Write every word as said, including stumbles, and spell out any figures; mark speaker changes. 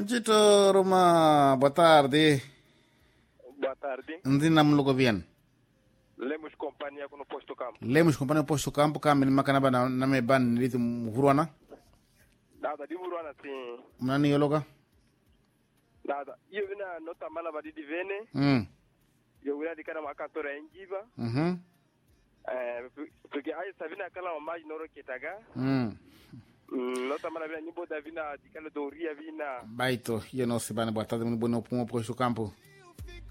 Speaker 1: Chito Roma, boa tarde.
Speaker 2: Boa tarde.
Speaker 1: Ndina mlugo bien.
Speaker 2: Lemos companhia no posto campo.
Speaker 1: Lemos companhia posto campo kamil makana na na me ban litu hurwana.
Speaker 2: Nada di hurwana sim.
Speaker 1: Mnani yologa?
Speaker 2: Nada. Io vina nota mala vadi di vene.
Speaker 1: Mm.
Speaker 2: Io vina di kana makantora engiba.
Speaker 1: Mhm.
Speaker 2: Eh porque aí sa vina kala mais noro kitaga.
Speaker 1: Mm.
Speaker 2: Nota mala vina nyimbo da vina di kala doria vina.
Speaker 1: Baito, io no se bana boa tarde, muito bom no posto campo.